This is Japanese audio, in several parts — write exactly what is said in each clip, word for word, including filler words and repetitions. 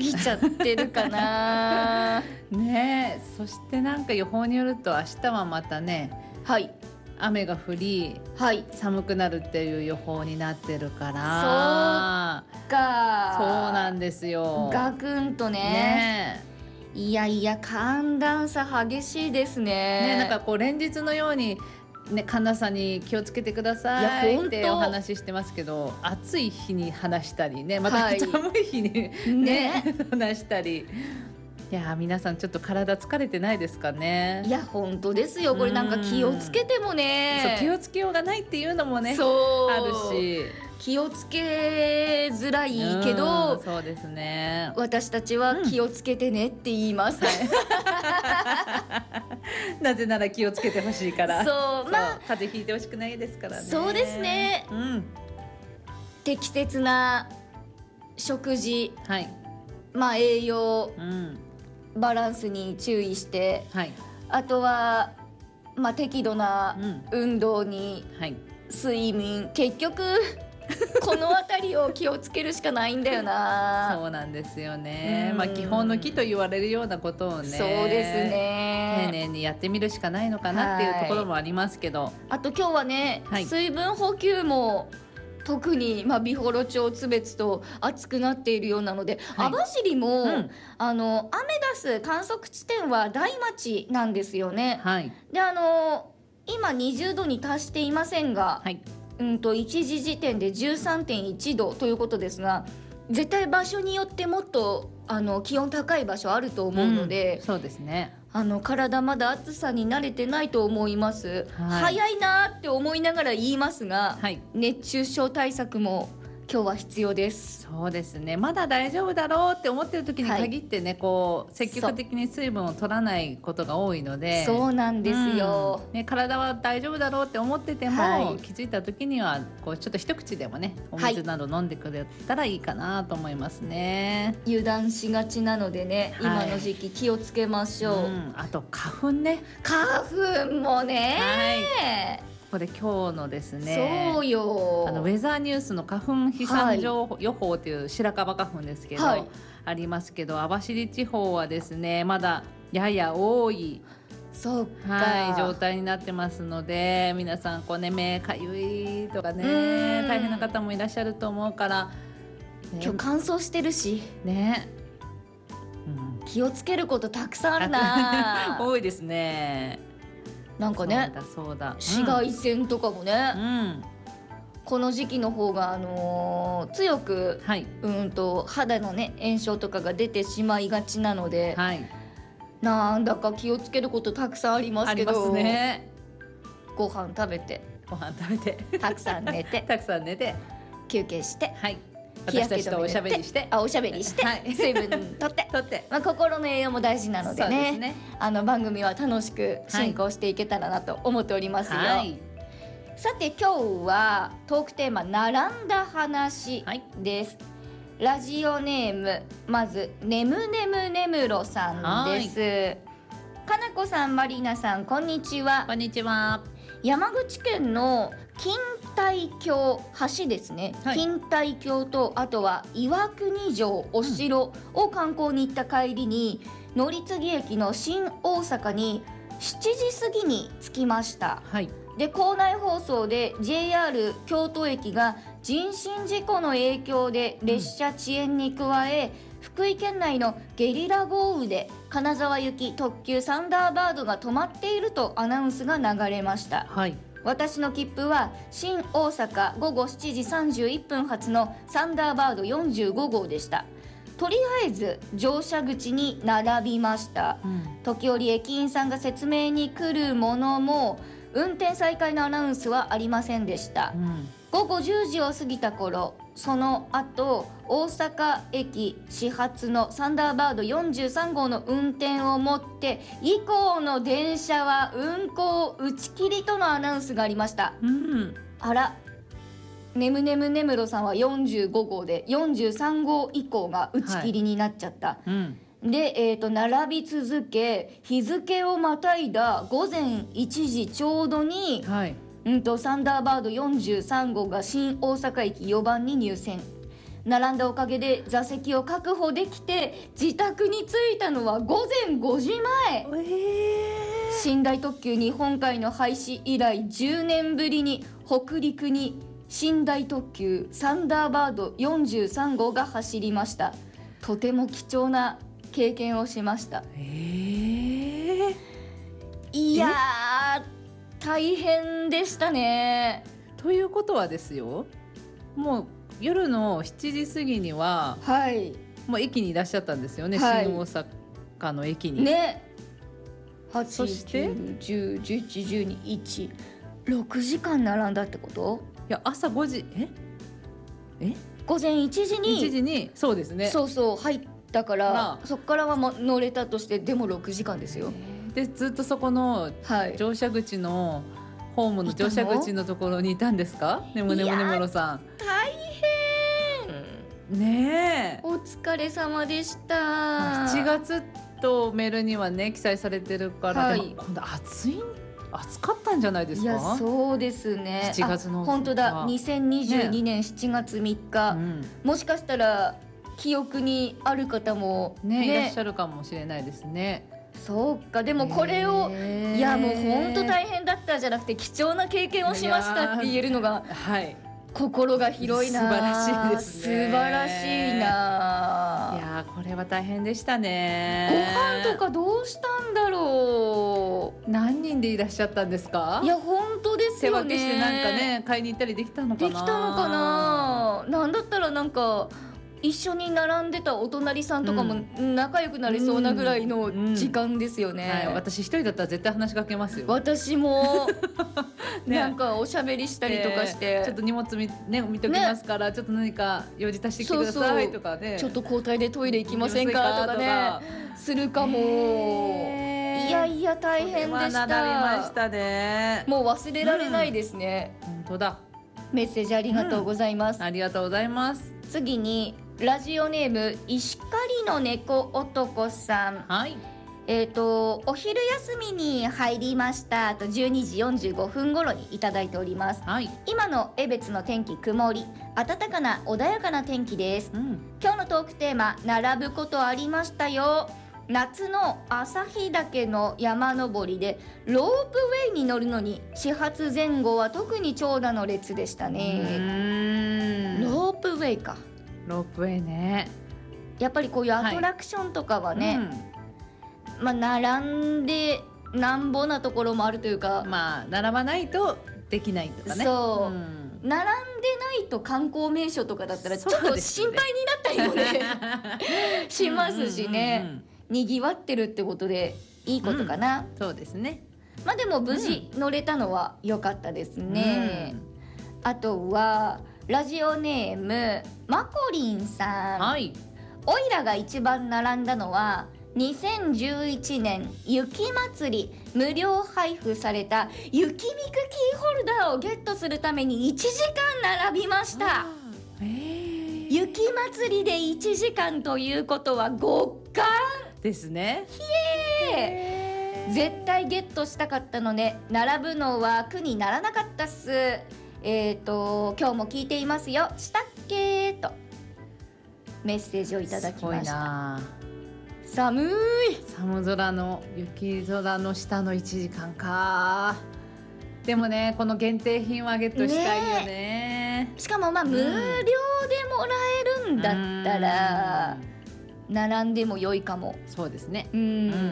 ぎちゃってるかなねえ、そしてなんか予報によると明日はまたね、 はい雨が降り、 はい、 寒くなるっていう予報になってるからそうか、 そうなんですよ。 ガクンとねねいやいや寒暖差激しいですね。 ね、なんかこう連日のように、ね、寒暖差に気をつけてくださいってお話ししてますけど、暑い日に話したりね、またはい寒い日に、ねね話したり、いや皆さんちょっと体疲れてないですかね。 いや本当ですよ、これなんか気をつけてもね、 そう気をつけようがないっていうのもねそうあるし、 気をつけづらいけど、 うんそうですね、 私たちは気をつけてねって言います、 なぜなら気をつけてほしいからそうまあ風邪ひいてほしくないですからね。 そうですね、 うん、 適切な食事、 はい、 まあ栄養うんバランスに注意して、 はい、 あとは、まあ、適度な運動に、 はい、 睡眠、結局この辺りを気をつけるしかないんだよな。 そうなんですよね、まあ、基本の基と言われるようなことをね、 そうですね、 丁寧にやってみるしかないのかなっていうところもありますけど、はい、 あと今日はね、はい、水分補給も特に、まあ、美幌町津別と暑くなっているようなので、はい、網走も、うん、あのアメダス観測地点は大町なんですよね、はい、であの今にじゅうどに達していませんが、はい、うんといちじ時点で じゅうさんてんいちどということですが、絶対場所によってもっとあの気温高い場所あると思うので、 うん、そうですね、 あの体まだ暑さに慣れてないと思います、はい、早いなって思いながら言いますが、はい、熱中症対策も今日は必要です。 そうですね、まだ大丈夫だろうって思ってる時に限ってね、はい、こう積極的に水分を取らないことが多いので、 そうなんですよ、 うんね、体は大丈夫だろうって思ってても、はい、気づいた時にはこうちょっと一口でもねお水など飲んでくれたらいいかなと思いますね、 はい、油断しがちなのでね、はい、今の時期気をつけましょう、うん、 あと花粉ね、 花粉もね、 はい、これ今日のですね、 そうよ、 あのウェザーニュースの花粉飛散情報、はい、予報という白樺花粉ですけど、はい、ありますけど、網走地方はですねまだやや多い、 そうか、 はい、状態になってますので、皆さんこう、ね、目かゆいとかね大変な方もいらっしゃると思うから、ね、 今日乾燥してるしね、 うん、気をつけることたくさんあるな多いですね、 なんかね、 そうだそうだ、 紫外線とかもね、 うん、 この時期の方が、あのー、強く、はい、うんと肌のね炎症とかが出てしまいがちなので、はい、なんだか気をつけることたくさんありますけど、ありますね、ご飯食べてご飯食べてたくさん寝てたくさん寝て休憩して、 はい、私たちとおしゃべりしてあおしゃべりして、はい、水分とってとって、 まあ、心の栄養も大事なので ね, そうですね、 あの番組は楽しく進行していけたらなと思っておりますよ、はい、さて今日はトークテーマ並んだ話です、はい、ラジオネームまずねむねむねむろさんです。かなこさん、まりなさん、こんにちは。 こんにちは。 山口県の錦帯橋橋ですね、はい、錦帯橋とあとは岩国城お城を観光に行った帰りに、うん、乗り継ぎ駅の新大阪にしちじ過ぎに着きました、はい、で構内放送で ジェイアール 京都駅が人身事故の影響で列車遅延に加え、うん、福井県内のゲリラ豪雨で金沢行き特急サンダーバードが止まっているとアナウンスが流れました、はい、私の切符は新大阪ごごしちじさんじゅういっぷん発のサンダーバードよんじゅうごごうでした。とりあえず乗車口に並びました、うん、時折駅員さんが説明に来るものも運転再開のアナウンスはありませんでした、うん、ごごじゅうじを過ぎた頃、その後大阪駅始発のサンダーバードよんじゅうさんごうの運転をもって以降の電車は運行打ち切りとのアナウンスがありました、うん、あら、ねむねむねむろさんはよんじゅうごごうでよんじゅうさんごう以降が打ち切りになっちゃった、はい、うん、で、えーと、並び続け日付をまたいだごぜんいちじちょうどに、はい、うんとサンダーバードよんじゅうさんごうが新大阪駅よばんに入線。 並んだおかげで座席を確保できて自宅に着いたのはごぜんごじまえ。 えー、 寝台特急日本海の廃止以来じゅうねんぶりに北陸に寝台特急サンダーバードよんじゅうさんごうが走りました。とても貴重な経験をしました。 えー、 いやー大変でしたね。 ということはですよ、もう夜のしちじ過ぎにははいもう駅にいらっしゃったんですよね、 はい新大阪の駅にね。はち、 そしてきゅう、じゅう、じゅういち、じゅうに、いち、ろくじかん並んだってこと？ いや朝ごじええ午前いちじにいちじにそうですね。 そうそう入ったからなあそっからはも乗れたとしてでもろくじかんですよ。 でずっとそこのはい乗車口のホームの乗車口のところにいたんですか？ねむねむねむろさん。 大変ねえ。 お疲れ様でした。 しちがつとメールにはね記載されてるから、 はいでも今度暑い暑かったんじゃないですか？ いやそうですね。 しちがつのあ本当だにせんにじゅうにねんしちがつみっか、 うんもしかしたら記憶にある方もねいらっしゃるかもしれないですね。 そうか。でもこれをへーいやもう本当大変だったじゃなくて貴重な経験をしましたって言えるのがはい心が広いな。 素晴らしいですね。 素晴らしいな。 いやーこれは大変でしたごね。 飯とかどうしたんだろう。 何人でいらっしゃったんですか？ いや本当です手よね。 分けしてなんかね買いに行ったりできたのかな。 できたのかな。なんだったらなんか一緒に並んでたお隣さんとかも仲良くなりそうなぐらいの時間ですよね。 はい、私一人だったら絶対話しかけますよ。 私もねなんかおしゃべりしたりとかして、 えーちょっと荷物見、ね、見ときますから、ね、ちょっと何か用事足してきてくださいとかね。 ちょっと交代でトイレ行きませんかとかねするかも。 えー、 いやいや大変でした。 それはなりましたね。 もう忘れられないですね、 うん、本当だ。 メッセージありがとうございます、 うん、ありがとうございます。 次にラジオネーム石狩の猫男さん。 はい。 えーとお昼休みに入りましたとじゅうにじよんじゅうごふん頃にいただいております。 はい。 今の江別の天気曇り、暖かな穏やかな天気です。 うん。 今日のトークテーマ並ぶことありましたよ。夏の旭岳の山登りでロープウェイに乗るのに始発前後は特に長蛇の列でしたね。ロープウェイか。 ロープウェイね。 やっぱりこういうアトラクションとかはね、 うん、 まあ並んでなんぼなところもあるというか、 まあ並ばないとできないとかね。 そう、 ん、 並んでないと観光名所とかだったらちょっとそうですね心配になったりもねしますしね、 うんうんうんうん、 にぎわってるってことでいいことかな、 うん、そうですね。 まあでも無事乗れたのは良かったですね、うん、あとはラジオネームマコリンさん。 はい。 おいらが一番並んだのはにせんじゅういちねん雪まつり無料配布された雪ミクキーホルダーをゲットするためにいちじかん並びました。 えー、 雪まつりでいちじかんということは極寒ですね。 ひえー、絶対ゲットしたかったので並ぶのは苦にならなかったっす。えーと今日も聞いていますよしたっけとメッセージをいただきました。 すごいな。 寒い。 寒空の雪空の下のいちじかんか。でもねこの限定品はゲットしたいよね。ねしかもまあ、うん、無料でもらえるんだったら並んでも良いかも。 そうですね。 うん、うんうんうん、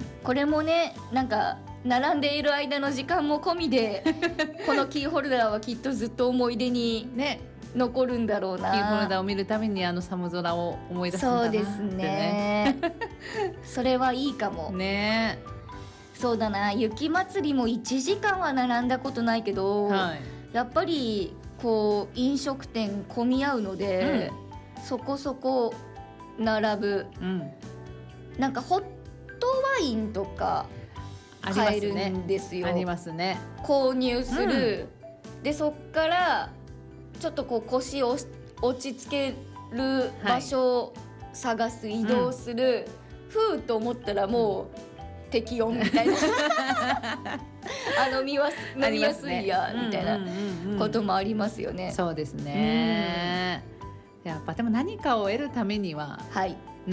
これもねなんか並んでいる間の時間も込みでこのキーホルダーはきっとずっと思い出にね残るんだろうな。 キーホルダーを見るたびにあの寒空を思い出すんだなってね。 そうですねそれはいいかもね。 そうだな。雪まつりもいちじかんは並んだことないけど、はい、やっぱりこう飲食店混み合うので、うん、そこそこ並ぶ、うん、なんかホットワインとか買えるんですよ。 ありますね。 購入する、うん、でそっからちょっとこう腰を落ち着ける場所を探す、はい、移動する、うん、ふうと思ったらもう適温みたいなあ飲みわ飲みやすいや、ね、みたいなこともありますよね。 そうですね、 やっぱでも何かを得るためにははい